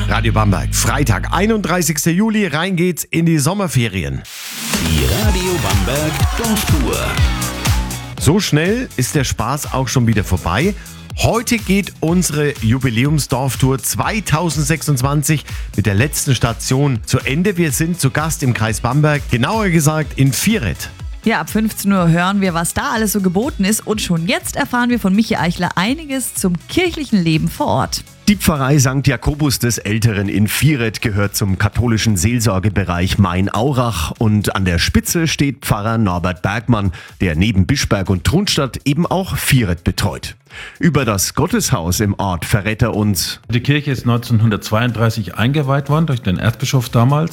Radio Bamberg, Freitag, 31. Juli, rein geht's in die Sommerferien. Die Radio Bamberg Dorftour. So schnell ist der Spaß auch schon wieder vorbei. Heute geht unsere Jubiläumsdorftour 2026 mit der letzten Station zu Ende. Wir sind zu Gast im Kreis Bamberg, genauer gesagt in Vieret. Ja, ab 15 Uhr hören wir, was da alles so geboten ist. Und schon jetzt erfahren wir von Michi Eichler einiges zum kirchlichen Leben vor Ort. Die Pfarrei St. Jakobus des Älteren in Vieret gehört zum katholischen Seelsorgebereich Main-Aurach und an der Spitze steht Pfarrer Norbert Bergmann, der neben Bischberg und Trunstadt eben auch Vieret betreut. Über das Gotteshaus im Ort verrät er uns: Die Kirche ist 1932 eingeweiht worden durch den Erzbischof damals.